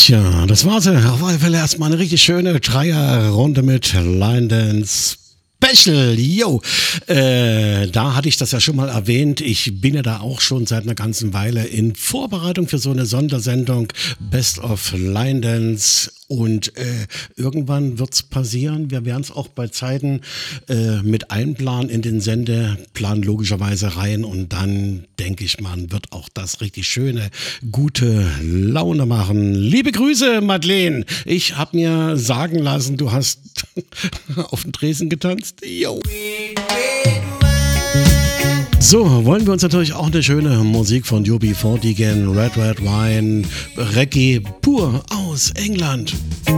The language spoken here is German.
Tja, das war's. Auf alle Fälle erstmal eine richtig schöne Dreierrunde mit Line Dance Special. Yo, da hatte ich das ja schon mal erwähnt. Ich bin ja da auch schon seit einer ganzen Weile in Vorbereitung für so eine Sondersendung Best of Line Dance. Und irgendwann wird's passieren. Wir werden es auch bei Zeiten mit einplanen in den Sendeplan logischerweise rein. Und dann denke ich, man wird auch das richtig schöne, gute Laune machen. Liebe Grüße, Madeleine. Ich habe mir sagen lassen, du hast auf dem Tresen getanzt. Yo. So, wollen wir uns natürlich auch eine schöne Musik von UB40 gehen. Red Red Wine, Reggae pur aus England.